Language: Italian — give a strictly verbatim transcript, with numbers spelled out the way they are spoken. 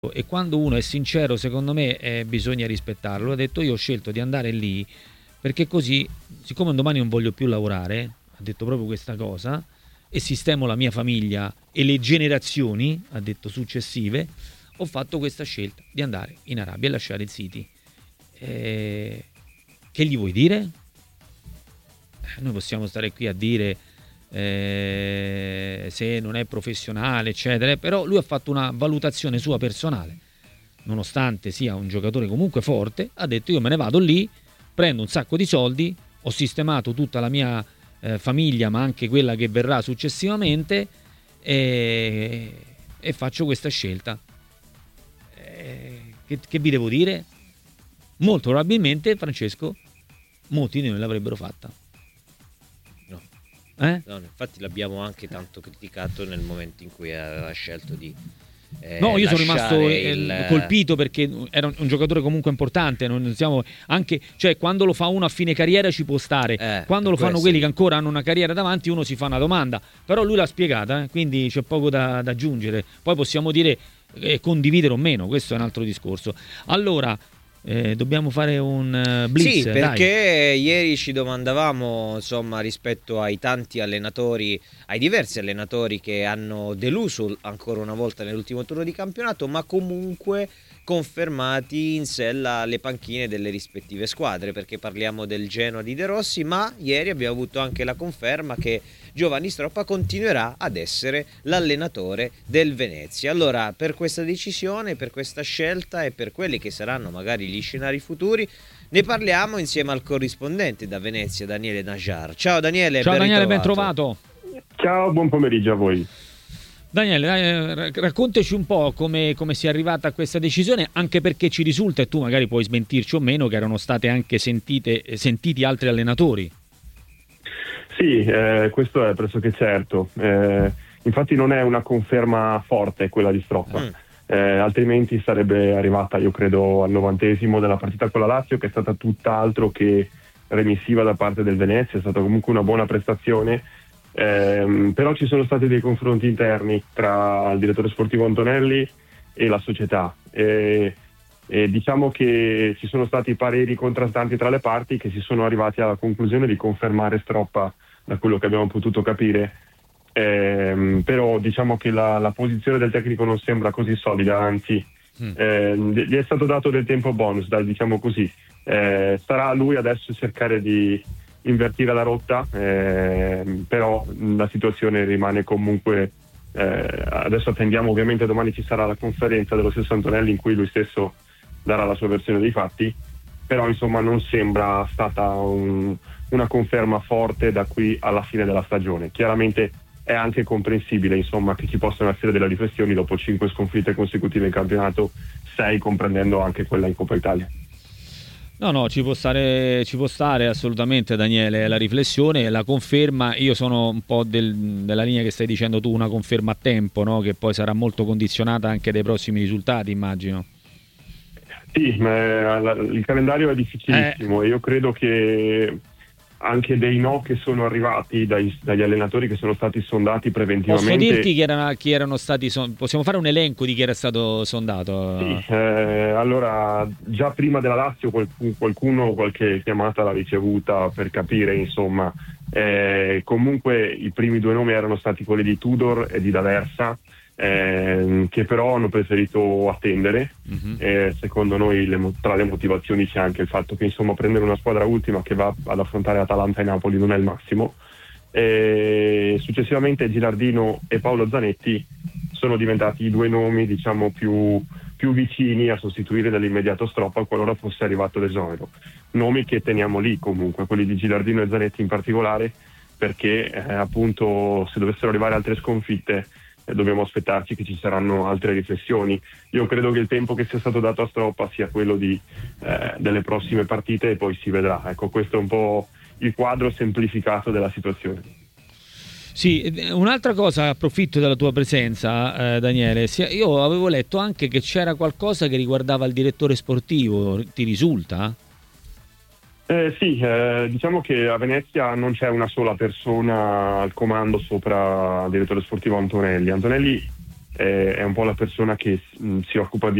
e quando uno è sincero, secondo me, eh, bisogna rispettarlo. Ha detto: io ho scelto di andare lì perché così, siccome un domani non voglio più lavorare, ha detto proprio questa cosa, e sistemo la mia famiglia e le generazioni, ha detto, successive, ho fatto questa scelta di andare in Arabia e lasciare il City. Eh, che gli vuoi dire? Eh, noi possiamo stare qui a dire eh, se non è professionale, eccetera, però lui ha fatto una valutazione sua personale, nonostante sia un giocatore comunque forte, ha detto: io me ne vado lì, prendo un sacco di soldi, ho sistemato tutta la mia eh, famiglia, ma anche quella che verrà successivamente, e, e faccio questa scelta. Eh, che, che vi devo dire? Molto probabilmente, Francesco, molti di noi l'avrebbero fatta. No. Eh? No, infatti l'abbiamo anche tanto criticato nel momento in cui aveva scelto di eh, no, io sono rimasto il... eh, colpito perché era un, un giocatore comunque importante, non siamo anche, cioè, quando lo fa uno a fine carriera ci può stare, eh, quando lo fanno questo. quelli che ancora hanno una carriera davanti uno si fa una domanda, però lui l'ha spiegata, eh, quindi c'è poco da, da aggiungere. Poi possiamo dire eh, condividere o meno, questo è un altro discorso. Allora Eh, dobbiamo fare un uh, blitz, sì, perché dai. ieri ci domandavamo, insomma, rispetto ai tanti allenatori, ai diversi allenatori che hanno deluso ancora una volta nell'ultimo turno di campionato, ma comunque confermati in sella alle panchine delle rispettive squadre, perché parliamo del Genoa di De Rossi, ma ieri abbiamo avuto anche la conferma che Giovanni Stroppa continuerà ad essere l'allenatore del Venezia. Allora, per questa decisione, per questa scelta e per quelli che saranno magari gli scenari futuri, ne parliamo insieme al corrispondente da Venezia, Daniele Najar. Ciao Daniele, Ciao ben Daniele, ben ritrovato. trovato. Ciao, buon pomeriggio a voi. Daniele, dai, raccontaci un po' come, come si è arrivata a questa decisione, anche perché ci risulta, e tu magari puoi smentirci o meno, che erano state anche sentite, sentiti altri allenatori. Sì, eh, questo è pressoché certo. Eh, infatti non è una conferma forte quella di Stroppa, mm. eh, altrimenti sarebbe arrivata, io credo, al novantesimo della partita con la Lazio, che è stata tutt'altro che remissiva da parte del Venezia. È stata comunque una buona prestazione. Eh, però ci sono stati dei confronti interni tra il direttore sportivo Antonelli e la società, e, e diciamo che ci sono stati pareri contrastanti tra le parti che si sono arrivati alla conclusione di confermare Stroppa, da quello che abbiamo potuto capire. Eh, però diciamo che la, la posizione del tecnico non sembra così solida, anzi mm. eh, gli è stato dato del tempo bonus, dai, diciamo così. Eh, sarà a lui adesso cercare di invertire la rotta, eh, però la situazione rimane comunque, eh, adesso attendiamo, ovviamente domani ci sarà la conferenza dello stesso Antonelli in cui lui stesso darà la sua versione dei fatti, però insomma non sembra stata un, una conferma forte da qui alla fine della stagione. Chiaramente è anche comprensibile, insomma, che ci possano essere delle riflessioni dopo cinque sconfitte consecutive in campionato, sei comprendendo anche quella in Coppa Italia. No, no, ci può stare, ci può stare assolutamente, Daniele, la riflessione, la conferma. Io sono un po' del, della linea che stai dicendo tu, una conferma a tempo, no? Che poi sarà molto condizionata anche dai prossimi risultati, immagino. Sì, ma il calendario è difficilissimo, eh. e io credo che anche dei no che sono arrivati dai, dagli allenatori che sono stati sondati preventivamente. Posso dirti chi erano, chi erano stati son... possiamo fare un elenco di chi era stato sondato? Sì, eh, allora già prima della Lazio qualcuno, qualcuno qualche chiamata l'ha ricevuta per capire, insomma. Eh, comunque i primi due nomi erano stati quelli di Tudor e di D'Aversa, eh, che però hanno preferito attendere. Uh-huh. Eh, secondo noi le, tra le motivazioni c'è anche il fatto che, insomma, prendere una squadra ultima che va ad affrontare Atalanta e Napoli non è il massimo. E successivamente Gilardino e Paolo Zanetti sono diventati i due nomi, diciamo, più, più vicini a sostituire dall'immediato Stroppa qualora fosse arrivato l'esonero. Nomi che teniamo lì comunque, quelli di Gilardino e Zanetti in particolare, perché eh, appunto se dovessero arrivare altre sconfitte eh, dobbiamo aspettarci che ci saranno altre riflessioni. Io credo che il tempo che sia stato dato a Stroppa sia quello di, eh, delle prossime partite, e poi si vedrà. Ecco, questo è un po' il quadro semplificato della situazione. Sì, un'altra cosa, approfitto della tua presenza, eh, Daniele, io avevo letto anche che c'era qualcosa che riguardava il direttore sportivo, ti risulta? Eh, sì, eh, diciamo che a Venezia non c'è una sola persona al comando sopra il direttore sportivo Antonelli. Antonelli eh, è un po' la persona che mh, si occupa di